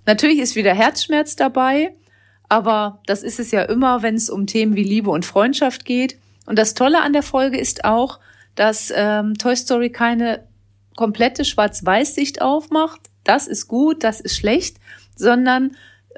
Natürlich ist wieder Herzschmerz dabei, aber das ist es ja immer, wenn es um Themen wie Liebe und Freundschaft geht. Und das Tolle an der Folge ist auch, dass Toy Story keine komplette Schwarz-Weiß-Sicht aufmacht. Das ist gut, das ist schlecht, sondern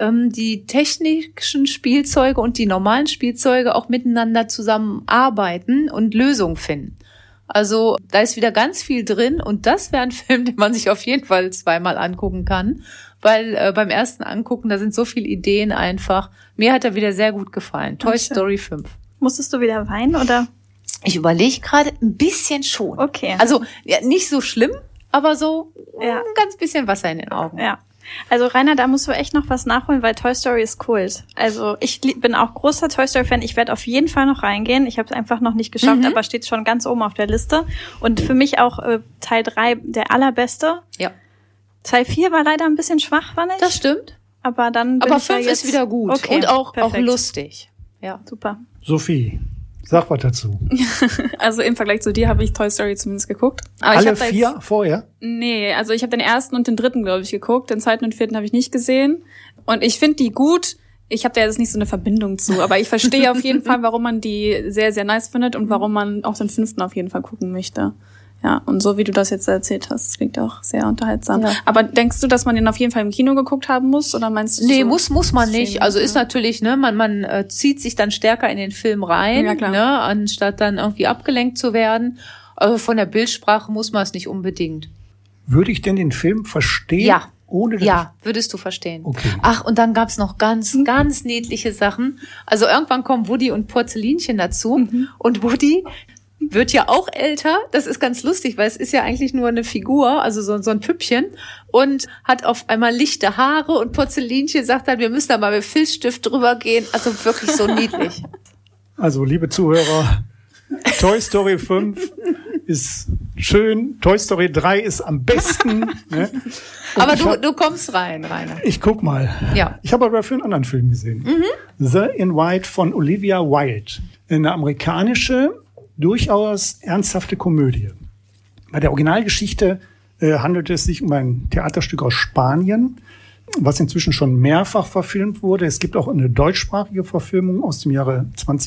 die technischen Spielzeuge und die normalen Spielzeuge auch miteinander zusammenarbeiten und Lösungen finden. Also da ist wieder ganz viel drin und das wäre ein Film, den man sich auf jeden Fall zweimal angucken kann, weil beim ersten Angucken, da sind so viele Ideen einfach. Mir hat er wieder sehr gut gefallen. Toy Story 5. Musstest du wieder weinen, oder? Ich überlege gerade ein bisschen schon. Okay. Also ja, nicht so schlimm, aber so ein ganz bisschen Wasser in den Augen. Ja. Also Rainer, da musst du echt noch was nachholen, weil Toy Story ist Kult. Also ich bin auch großer Toy Story Fan. Ich werde auf jeden Fall noch reingehen. Ich habe es einfach noch nicht geschafft, aber steht schon ganz oben auf der Liste. Und für mich auch Teil 3 der allerbeste. Ja. Teil 4 war leider ein bisschen schwach, fand ich. Das stimmt. Aber dann bin aber ich 5 ja jetzt ist wieder gut. Okay, und auch perfekt. lustig. Ja, super. Sophie, sag was dazu. Also im Vergleich zu dir habe ich Toy Story zumindest geguckt. Aber Alle ich 4 vorher? Nee, also ich habe den ersten und den dritten, glaube ich, geguckt. Den zweiten und vierten habe ich nicht gesehen. Und ich finde die gut. Ich habe da jetzt nicht so eine Verbindung zu, aber ich verstehe auf jeden Fall, warum man die sehr, sehr nice findet und warum man auch den 5. auf jeden Fall gucken möchte. Ja, und so wie du das jetzt erzählt hast, klingt auch sehr unterhaltsam. Ja. Aber denkst du, dass man den auf jeden Fall im Kino geguckt haben muss? Oder meinst du? Nee, muss man nicht. Also ist natürlich, ne, man zieht sich dann stärker in den Film rein, ja, klar. Ne, anstatt dann irgendwie abgelenkt zu werden. Aber von der Bildsprache muss man es nicht unbedingt. Würde ich denn den Film verstehen? Ja. Ohne dass ja, würdest du verstehen. Okay. Ach, und dann gab's noch ganz niedliche Sachen. Also irgendwann kommen Woody und Porzellinchen dazu. Und Woody wird ja auch älter. Das ist ganz lustig, weil es ist ja eigentlich nur eine Figur, also so ein Püppchen. Und hat auf einmal lichte Haare und Porzellinchen sagt dann, wir müssen da mal mit Filzstift drüber gehen. Also wirklich so niedlich. Also, liebe Zuhörer, Toy Story 5 ist schön. Toy Story 3 ist am besten. Ne? Aber du kommst rein, Rainer. Ich guck mal. Ja. Ich habe aber für einen anderen Film gesehen. The in White von Olivia Wilde. Eine amerikanische, durchaus ernsthafte Komödie. Bei der Originalgeschichte handelt es sich um ein Theaterstück aus Spanien, was inzwischen schon mehrfach verfilmt wurde. Es gibt auch eine deutschsprachige Verfilmung aus dem Jahre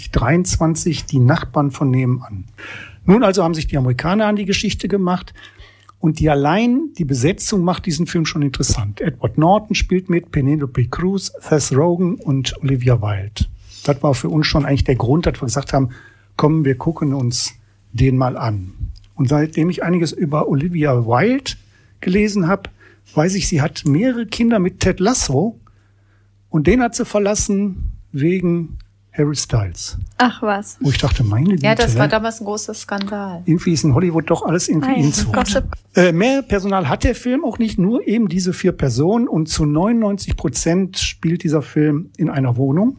2023, Die Nachbarn von nebenan. Nun also haben sich die Amerikaner an die Geschichte gemacht und die Besetzung macht diesen Film schon interessant. Edward Norton spielt mit, Penelope Cruz, Seth Rogen und Olivia Wilde. Das war für uns schon eigentlich der Grund, dass wir gesagt haben, komm, wir gucken uns den mal an. Und seitdem ich einiges über Olivia Wilde gelesen habe, weiß ich, sie hat mehrere Kinder mit Ted Lasso und den hat sie verlassen wegen Harry Styles. Ach was. Wo ich dachte, meine Güte. Ja, das war damals ein großer Skandal. Irgendwie ist in Hollywood doch alles irgendwie Inzucht. Mehr Personal hat der Film auch nicht, nur eben diese 4 Personen und zu 99% spielt dieser Film in einer Wohnung.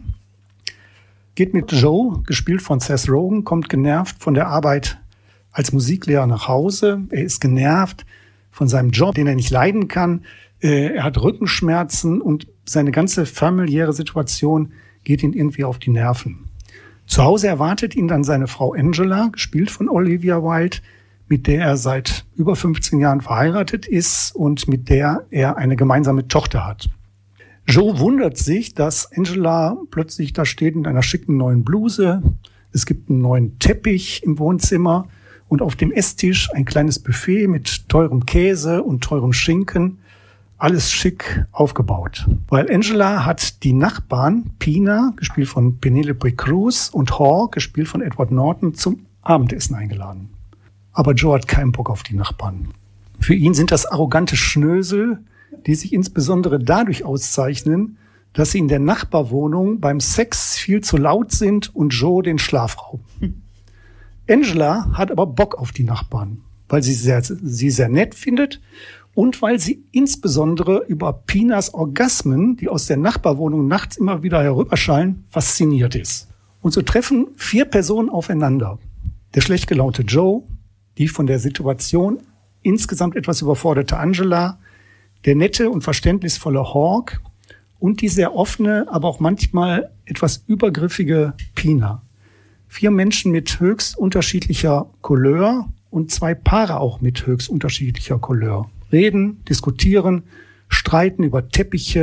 Geht mit Joe, gespielt von Seth Rogen, kommt genervt von der Arbeit als Musiklehrer nach Hause. Er ist genervt von seinem Job, den er nicht leiden kann. Er hat Rückenschmerzen und seine ganze familiäre Situation geht ihn irgendwie auf die Nerven. Zu Hause erwartet ihn dann seine Frau Angela, gespielt von Olivia Wilde, mit der er seit über 15 Jahren verheiratet ist und mit der er eine gemeinsame Tochter hat. Joe wundert sich, dass Angela plötzlich da steht in einer schicken neuen Bluse. Es gibt einen neuen Teppich im Wohnzimmer und auf dem Esstisch ein kleines Buffet mit teurem Käse und teurem Schinken. Alles schick aufgebaut. Weil Angela hat die Nachbarn Pina, gespielt von Penelope Cruz, und Haw, gespielt von Edward Norton, zum Abendessen eingeladen. Aber Joe hat keinen Bock auf die Nachbarn. Für ihn sind das arrogante Schnösel, die sich insbesondere dadurch auszeichnen, dass sie in der Nachbarwohnung beim Sex viel zu laut sind und Joe den Schlaf rauben. Angela hat aber Bock auf die Nachbarn, weil sie sehr nett findet und weil sie insbesondere über Pinas Orgasmen, die aus der Nachbarwohnung nachts immer wieder herüberschallen, fasziniert ist. Und so treffen 4 Personen aufeinander. Der schlecht gelaunte Joe, die von der Situation insgesamt etwas überforderte Angela, der nette und verständnisvolle Hawk und die sehr offene, aber auch manchmal etwas übergriffige Pina. 4 Menschen mit höchst unterschiedlicher Couleur und 2 Paare auch mit höchst unterschiedlicher Couleur. Reden, diskutieren, streiten über Teppiche,